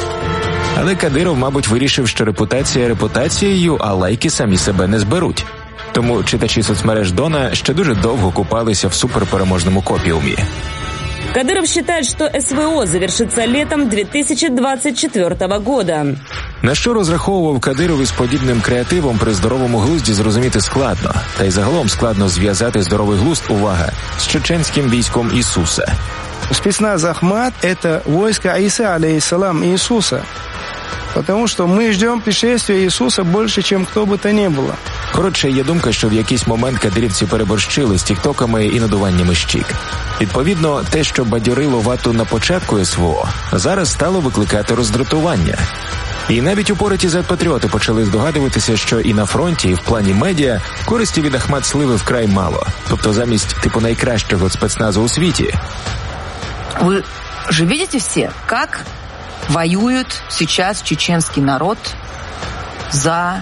Але Кадиров, мабуть, вирішив, що репутація репутацією, а лайки самі себе не зберуть. Тому читачі соцмереж Дона ще дуже довго купалися в суперпереможному копіумі. Кадыров считает, что СВО завершится летом дві тисячі двадцять четвертого года. На що розраховував Кадиров із подібним креативом при здоровому глузді, зрозуміти складно. Та й загалом складно зв'язати здоровий глузд, увага, з чеченським військом Ісуса. Спецназ Ахмат – это войско Иса, алейхиссалам, Иисуса. Потому что мы ждем пришествия Иисуса больше, чем кто бы то ни было. Коротше, є думка, що в якийсь момент кадирівці переборщили з тіктоками і надуваннями щік. Відповідно, те, що бадьорило вату на початку СВО, зараз стало викликати роздратування. І навіть упораті зет-патріоти почали здогадуватися, що і на фронті, і в плані медіа користі від Ахмат сливи вкрай мало. Тобто замість типу найкращого спецназу у світі. Ви ж бачите всі, як воює зараз чеченський народ за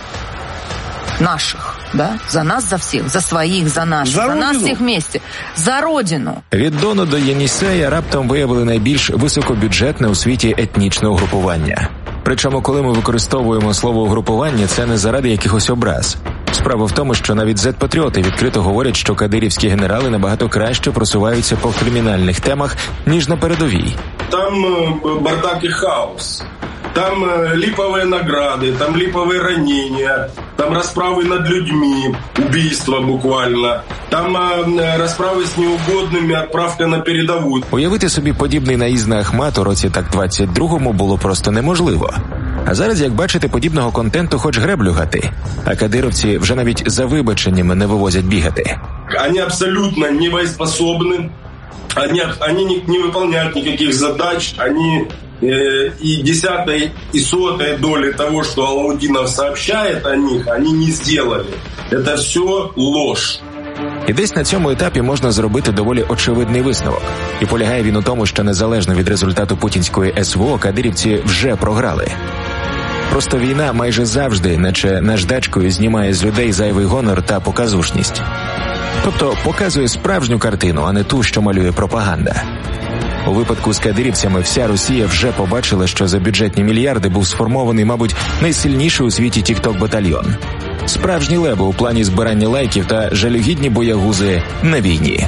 наших, да? За нас, за всіх, за своїх, за наших, за, за нас всіх вместе, за родину. Від Дону до Єнісея раптом виявили найбільш високобюджетне у світі етнічне угрупування. Причому, коли ми використовуємо слово «угрупування», це не заради якихось образ. Справа в тому, що навіть зет-патріоти відкрито говорять, що кадирівські генерали набагато краще просуваються по кримінальних темах, ніж на передовій. Там бардак і хаос. Там липовые награды, там липовые ранения, там расправы над людьми, убийства буквально, там расправы с неугодными, отправка на передову. Уявити собі подібний наїзд на Ахмат у році так двадцять другому було просто неможливо. А зараз, як бачите, подібного контенту хоч греблю гати. А кадировці вже навіть за вибаченнями не вивозять бігати. Они абсолютно не боеспособны, они, они не, не выполняют никаких задач, они... и десятой и сотой доли того, что Алаудинов сообщает о них, они не сделали. Это все ложь. І десь на цьому етапі можна зробити доволі очевидний висновок. І полягає він у тому, що незалежно від результату путінської СВО, кадирівці вже програли. Просто війна майже завжди, наче наждачкою, знімає з людей зайвий гонор та показушність. Тобто показує справжню картину, а не ту, що малює пропаганда. У випадку з кадирівцями вся Росія вже побачила, що за бюджетні мільярди був сформований, мабуть, найсильніший у світі тік-ток-батальйон. Справжні леби у плані збирання лайків та жалюгідні боягузи на війні.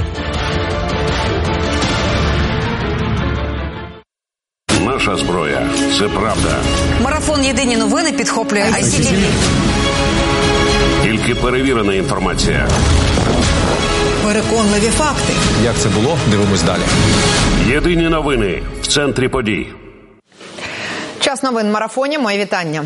Наша зброя – це правда. Марафон «Єдині новини» підхоплює ай сі ті ві. Тільки перевірена інформація. Переконливі факти. Як це було? Дивимось далі. Єдині новини в центрі подій. Час новин в марафоні. Мої вітання.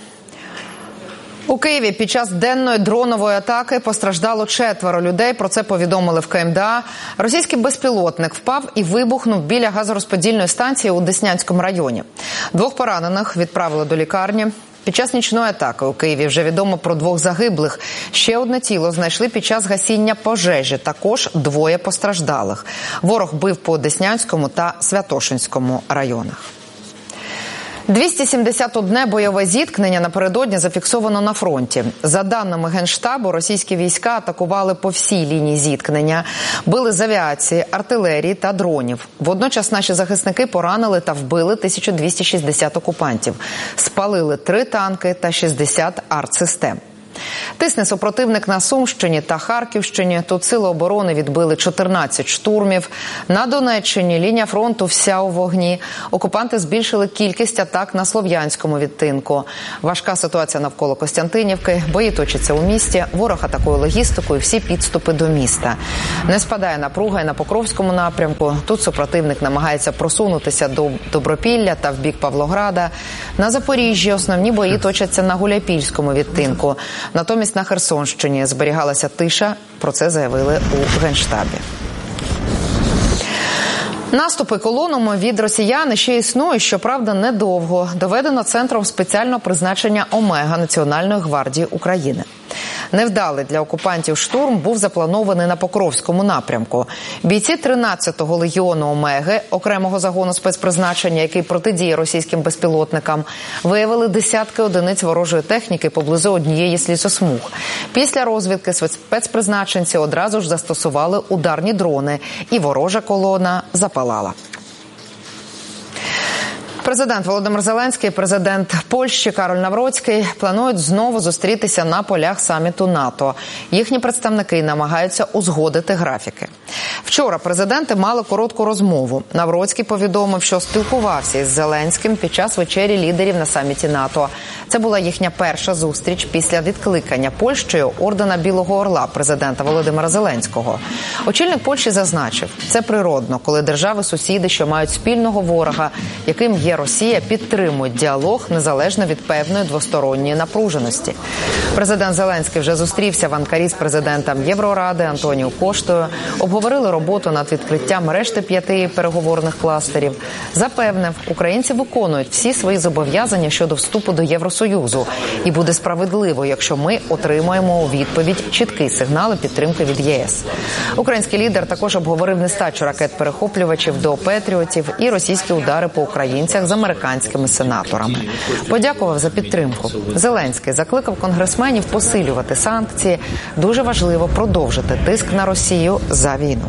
У Києві під час денної дронової атаки постраждало четверо людей. Про це повідомили в ка ем де а. Російський безпілотник впав і вибухнув біля газорозподільної станції у Деснянському районі. Двох поранених відправили до лікарні. Під час нічної атаки у Києві вже відомо про двох загиблих. Ще одне тіло знайшли під час гасіння пожежі. Також двоє постраждалих. Ворог бив по Деснянському та Святошинському районах. двісті сімдесят одне бойове зіткнення напередодні зафіксовано на фронті. За даними Генштабу, російські війська атакували по всій лінії зіткнення. Били з авіації, артилерії та дронів. Водночас наші захисники поранили та вбили тисячу двісті шістдесят окупантів. Спалили три танки та шістдесят артсистем. Тисне супротивник на Сумщині та Харківщині. Тут сили оборони відбили чотирнадцять штурмів. На Донеччині лінія фронту вся у вогні. Окупанти збільшили кількість атак на Слов'янському відтинку. Важка ситуація навколо Костянтинівки. Бої точаться у місті. Ворог атакує логістику і всі підступи до міста. Не спадає напруга і на Покровському напрямку. Тут супротивник намагається просунутися до Добропілля та в бік Павлограда. На Запоріжжі основні бої точаться на Гуляйпільському відтинку. Натомість на Херсонщині зберігалася тиша, про це заявили у Генштабі. Наступи колонами від росіян ще існують, щоправда, недовго. Доведено Центром спеціального призначення «Омега» Національної гвардії України. Невдалий для окупантів штурм був запланований на Покровському напрямку. Бійці тринадцятого легіону «Омеги», окремого загону спецпризначення, який протидіє російським безпілотникам, виявили десятки одиниць ворожої техніки поблизу однієї з лісосмуг. Після розвідки спецпризначенці одразу ж застосували ударні дрони, і ворожа колона запалала. Президент Володимир Зеленський і президент Польщі Кароль Навроцький планують знову зустрітися на полях саміту НАТО. Їхні представники намагаються узгодити графіки. Вчора президенти мали коротку розмову. Навроцький повідомив, що спілкувався із Зеленським під час вечері лідерів на саміті НАТО. Це була їхня перша зустріч після відкликання Польщею ордена Білого Орла президента Володимира Зеленського. Очільник Польщі зазначив, це природно, коли держави-сусіди, що мають спільного ворога, яким є Росія, підтримують діалог незалежно від певної двосторонньої напруженості. Президент Зеленський вже зустрівся в Анкарі з президентом Євроради Антоніо Коштою, обговорили роботу над відкриттям решти п'яти переговорних кластерів. Запевнив, українці виконують всі свої зобов'язання щодо вступу до Євросоюзу. І буде справедливо, якщо ми отримаємо у відповідь чіткі сигнали підтримки від ЄС. Український лідер також обговорив нестачу ракет-перехоплювачів до «Петріотів» і російські удари по українцях з американськими сенаторами. Подякував за підтримку. Зеленський закликав конгресменів посилювати санкції. Дуже важливо продовжити тиск на Росію за війну.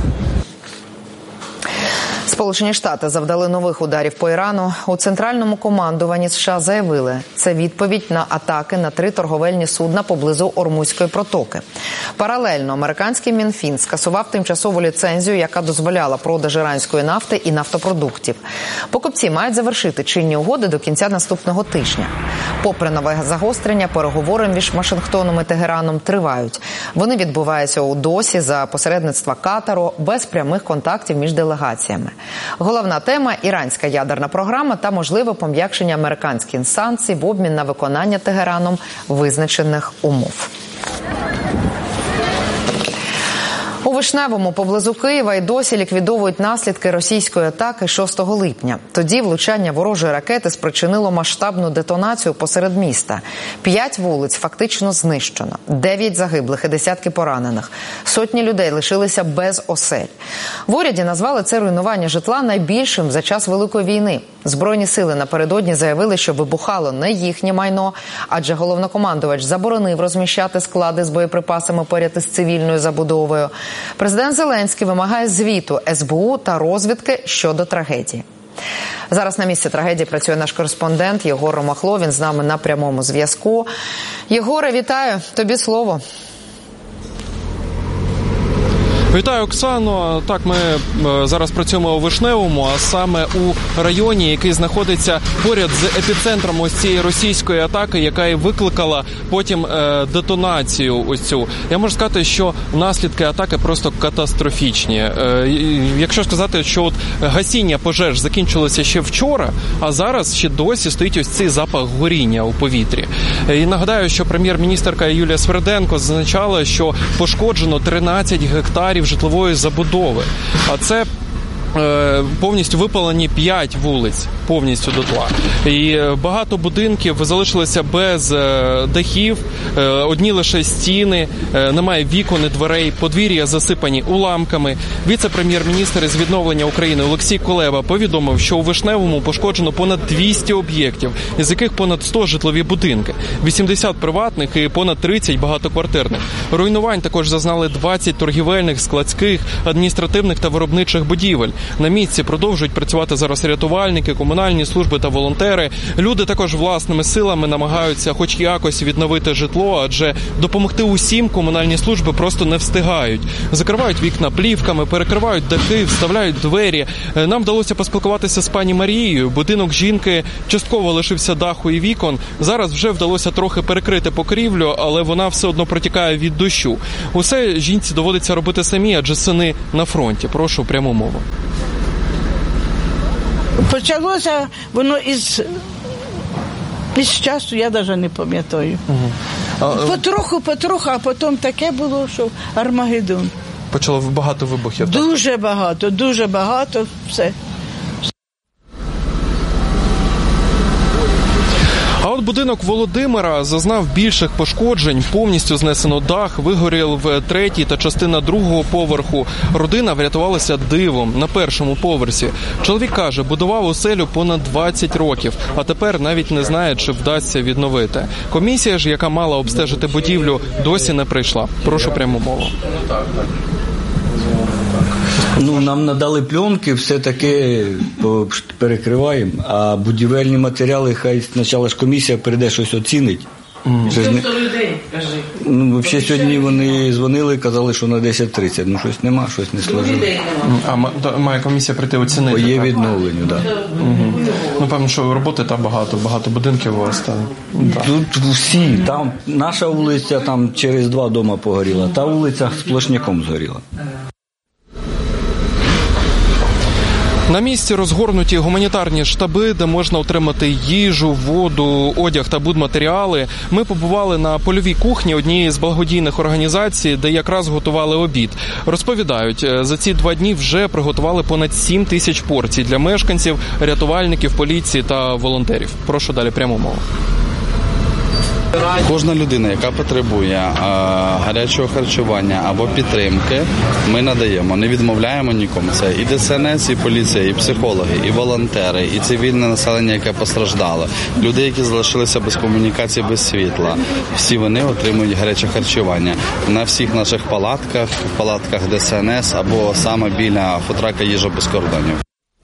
Сполучені Штати завдали нових ударів по Ірану. У центральному командуванні США заявили, це відповідь на атаки на три торговельні судна поблизу Ормузької протоки. Паралельно американський Мінфін скасував тимчасову ліцензію, яка дозволяла продаж іранської нафти і нафтопродуктів. Покупці мають завершити чинні угоди до кінця наступного тижня. Попри нове загострення, переговори між Вашингтоном і Тегераном тривають. Вони відбуваються у Досі за посередництва Катару, без прямих контактів між делегаціями. Головна тема – іранська ядерна програма та можливе пом'якшення американських санкцій в обмін на виконання Тегераном визначених умов. У Вишневому поблизу Києва й досі ліквідовують наслідки російської атаки шостого липня. Тоді влучання ворожої ракети спричинило масштабну детонацію посеред міста. П'ять вулиць фактично знищено, дев'ять загиблих і десятки поранених. Сотні людей лишилися без осель. В уряді назвали це руйнування житла найбільшим за час Великої війни. Збройні сили напередодні заявили, що вибухало не їхнє майно, адже головнокомандувач заборонив розміщати склади з боєприпасами поряд із цивільною забудовою. Президент Зеленський вимагає звіту ес бе у та розвідки щодо трагедії. Зараз на місці трагедії працює наш кореспондент Єгор Ромахло. Він з нами на прямому зв'язку. Єгоре, вітаю. Тобі слово. Вітаю, Оксано. Так, ми зараз працюємо у Вишневому, а саме у районі, який знаходиться поряд з епіцентром ось цієї російської атаки, яка і викликала потім е, детонацію ось цю. Я можу сказати, що наслідки атаки просто катастрофічні. Е, якщо сказати, що от гасіння пожеж закінчилося ще вчора, а зараз ще досі стоїть ось цей запах горіння у повітрі. Е, і нагадаю, що прем'єр-міністерка Юлія Сверденко зазначала, що пошкоджено тринадцять гектарів житлової забудови. А це повністю випалені п'ять вулиць повністю дотла. І багато будинків залишилися без дахів, одні лише стіни, немає вікон і дверей, подвір'я засипані уламками. Віце-прем'єр-міністр із відновлення України Олексій Кулеба повідомив, що у Вишневому пошкоджено понад двісті об'єктів, із яких понад сто житлові будинки, вісімдесят приватних і понад тридцять багатоквартирних. Руйнувань також зазнали двадцять торгівельних, складських, адміністративних та виробничих будівель. На місці продовжують працювати зараз рятувальники, комунальні служби та волонтери. Люди також власними силами намагаються хоч якось відновити житло, адже допомогти усім комунальні служби просто не встигають. Закривають вікна плівками, перекривають дахи, вставляють двері. Нам вдалося поспілкуватися з пані Марією. Будинок жінки частково лишився даху і вікон. Зараз вже вдалося трохи перекрити покрівлю, але вона все одно протікає від дощу. Усе жінці доводиться робити самі, адже сини на фронті. Прошу пряму мову. Почалося воно із, із часу, я навіть не пам'ятаю. Угу. А, потроху, потроху, а потім таке було, що Армагеддон. Почало багато вибухів. Дуже так? багато, дуже багато, все. А от будинок Володимира зазнав більших пошкоджень. Повністю знесено дах, вигорів третій та частина другого поверху. Родина врятувалася дивом на першому поверсі. Чоловік каже, будував оселю понад двадцять років, а тепер навіть не знає, чи вдасться відновити. Комісія ж, яка мала обстежити будівлю, досі не прийшла. Прошу пряму мову. Ну, нам надали пленки, все-таки перекриваємо, а будівельні матеріали, хай спочатку ж комісія прийде, щось оцінить. Mm. Скільки людей, кажи? Ну, взагалі сьогодні вони дзвонили, казали, що на десять тридцять. Ну, щось нема, щось не сложили. А має комісія прийти оцінити? Є відновлення, так. Да. Угу. Ну, певно, що роботи там багато, багато будинків у вас там. Тут всі, там наша вулиця, там через два дома погоріла, та вулиця сплошняком згоріла. На місці розгорнуті гуманітарні штаби, де можна отримати їжу, воду, одяг та будматеріали. Ми побували на польовій кухні однієї з благодійних організацій, де якраз готували обід. Розповідають, за ці два дні вже приготували понад сім тисяч порцій для мешканців, рятувальників, поліції та волонтерів. Прошу далі пряму мову. Кожна людина, яка потребує а, гарячого харчування або підтримки, ми надаємо, не відмовляємо нікому. Це і Де Ес Ен Ес, і поліція, і психологи, і волонтери, і цивільне населення, яке постраждало. Люди, які залишилися без комунікації, без світла. Всі вони отримують гаряче харчування. На всіх наших палатках, палатках Де Ес Ен Ес або саме біля фудтрака «Їжа без кордонів».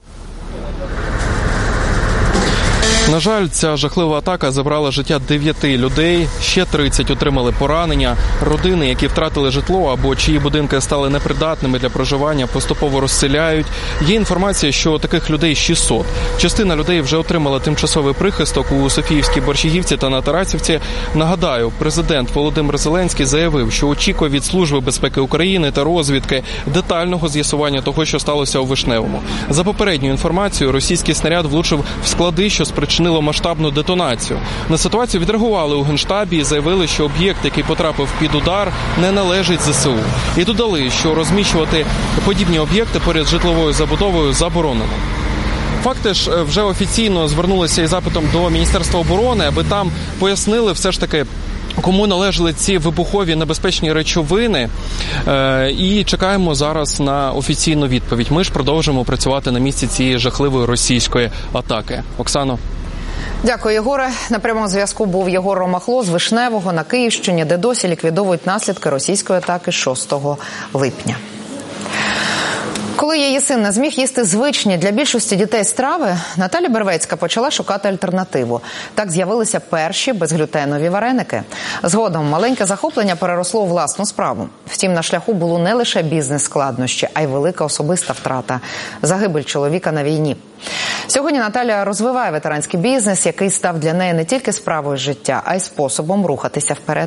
На жаль, ця жахлива атака забрала життя дев'яти людей, ще тридцять отримали поранення. Родини, які втратили житло або чиї будинки стали непридатними для проживання, поступово розселяють. Є інформація, що таких людей шістсот. Частина людей вже отримала тимчасовий прихисток у Софіївській Борщагівці та на Тарасівці. Нагадаю, президент Володимир Зеленський заявив, що очікує від Служби безпеки України та розвідки детального з'ясування того, що сталося у Вишневому. За попередньою інформацією, російський снаряд влучив в склади, що спричинили масштабну детонацію. На ситуацію відреагували у Генштабі і заявили, що об'єкт, який потрапив під удар, не належить Зе Се У. І додали, що розміщувати подібні об'єкти поряд з житловою забудовою заборонено. Факти ж вже офіційно звернулися із запитом до Міністерства оборони, аби там пояснили все ж таки, кому належали ці вибухові небезпечні речовини, е, і чекаємо зараз на офіційну відповідь. Ми ж продовжимо працювати на місці цієї жахливої російської атаки. Оксано. Дякую, Єгоре. На прямому зв'язку був Єгор Ромахло з Вишневого на Київщині, де досі ліквідовують наслідки російської атаки шостого липня. Коли її син не зміг їсти звичні для більшості дітей страви, Наталя Бервецька почала шукати альтернативу. Так з'явилися перші безглютенові вареники. Згодом маленьке захоплення переросло у власну справу. Втім, на шляху було не лише бізнес-складнощі, а й велика особиста втрата – загибель чоловіка на війні. Сьогодні Наталя розвиває ветеранський бізнес, який став для неї не тільки справою життя, а й способом рухатися вперед.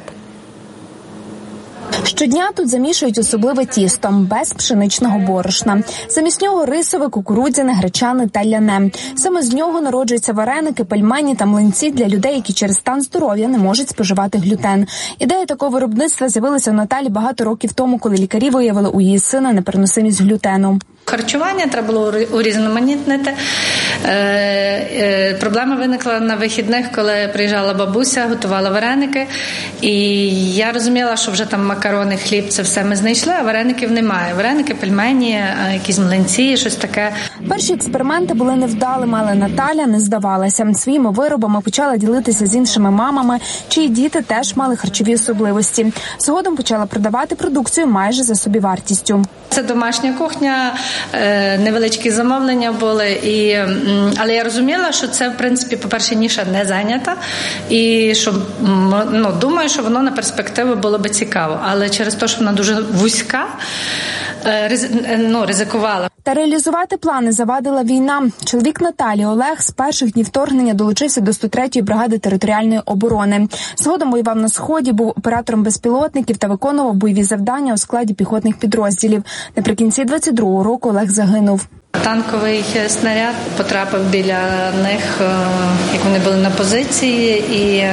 Щодня тут замішують особливе тісто, без пшеничного борошна. Замість нього рисове, кукурудзяне, гречане та ляне. Саме з нього народжуються вареники, пельмені та млинці для людей, які через стан здоров'я не можуть споживати глютен. Ідея такого виробництва з'явилася у Наталі багато років тому, коли лікарі виявили у її сина непереносимість глютену. Харчування треба було урізноманітнити. Е, е, проблема виникла на вихідних, коли приїжджала бабуся, готувала вареники. І я розуміла, що вже там макарони, хліб, це все ми знайшли, а вареників немає. Вареники, пельмені, якісь млинці, щось таке. Перші експерименти були невдалими, але Наталя не здавалася. Своїми виробами почала ділитися з іншими мамами, чиї діти теж мали харчові особливості. Згодом почала продавати продукцію майже за собівартістю. Це домашня кухня, невеличкі замовлення були, і, але я розуміла, що це, в принципі, по-перше, ніша не зайнята, і що, ну, думаю, що воно на перспективу було би цікаво, але через те, що вона дуже вузька, риз, ну, ризикувала. Та реалізувати плани завадила війна. Чоловік Наталі Олег з перших днів вторгнення долучився до сто третьої бригади територіальної оборони. Згодом воював на Сході, був оператором безпілотників та виконував бойові завдання у складі піхотних підрозділів. Наприкінці двадцять другого року Олег загинув. Танковий снаряд потрапив біля них, як вони були на позиції, і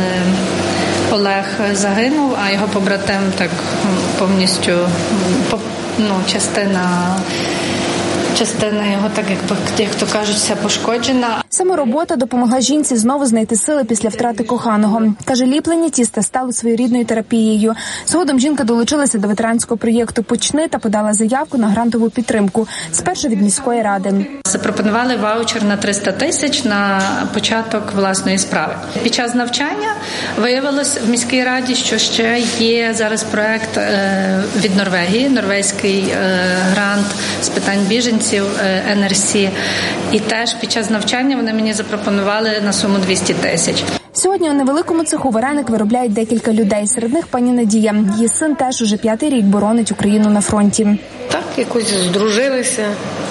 Олег загинув, а його побратим так повністю, ну, частина Частина його, так якби, як то кажуть, вся пошкоджена. Саме робота допомогла жінці знову знайти сили після втрати коханого. Каже, ліплення тіста стало своєрідною терапією. Згодом жінка долучилася до ветеранського проєкту «Почни» та подала заявку на грантову підтримку. Спершу від міської ради. Запропонували ваучер на триста тисяч на початок власної справи. Під час навчання виявилось в міській раді, що ще є зараз проєкт від Норвегії, норвезький грант з питань біженців, ен ер сі. І теж під час навчання вони мені запропонували на суму двісті тисяч. Сьогодні у невеликому цеху вареник виробляють декілька людей. Серед них пані Надія. Її син теж уже п'ятий рік боронить Україну на фронті. Так, якось здружилися.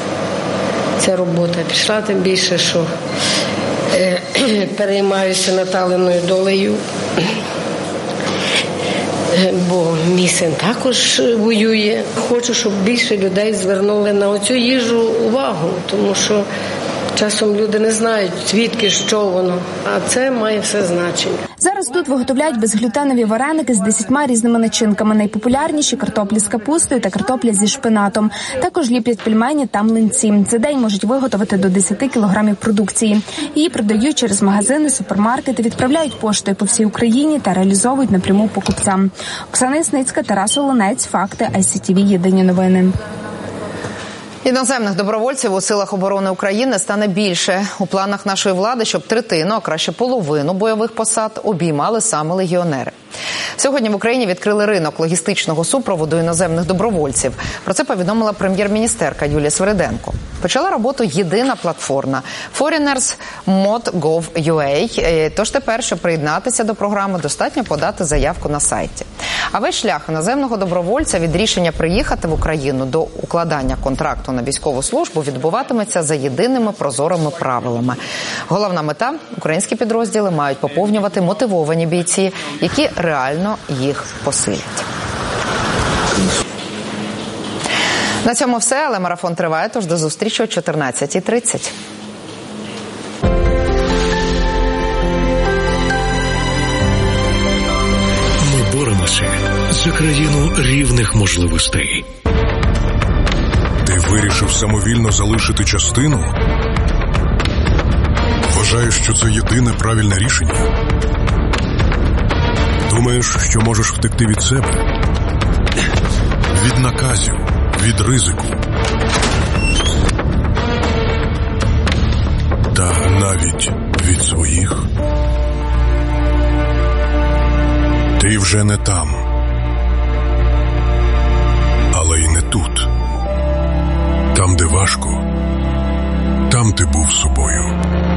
Ця робота пішла, тим більше, що е, переймаюся Наталиною долею. Бо мій син також воює. Хочу, щоб більше людей звернули на оцю їжу увагу, тому що часом люди не знають, звідки, що воно, а це має все значення. Зараз тут виготовляють безглютенові вареники з десятьма різними начинками. Найпопулярніші – картоплі з капустою та картопля зі шпинатом. Також ліплять пельмені та млинці. За день можуть виготовити до десяти кілограмів продукції. Її продають через магазини, супермаркети, відправляють поштою по всій Україні та реалізовують напряму покупцям. Оксана Ясницька, Тарас Олонець, Факти, ай сі ті ві, Єдині новини. Іноземних добровольців у силах оборони України стане більше. У планах нашої влади, щоб третину, а краще половину бойових посад обіймали саме легіонери. Сьогодні в Україні відкрили ринок логістичного супроводу іноземних добровольців. Про це повідомила прем'єр-міністерка Юлія Свириденко. Почала роботу єдина платформа Foreigners мод крапка гов крапка ю а. Тож тепер, щоб приєднатися до програми, достатньо подати заявку на сайті. А весь шлях іноземного добровольця від рішення приїхати в Україну до укладання контракту на військову службу відбуватиметься за єдиними прозорими правилами. Головна мета – українські підрозділи мають поповнювати мотивовані бійці, які реально їх посилять. На цьому все, але марафон триває, тож до зустрічі о чотирнадцятій тридцять. Ми боремося за країну рівних можливостей. Ти вирішив самовільно залишити частину? Вважаєш, що це єдине правильне рішення? Думаєш, що можеш втекти від себе? Від наказів, від ризику. Та навіть від своїх. Ти вже не там. Але й не тут. Там, де важко, там ти був собою.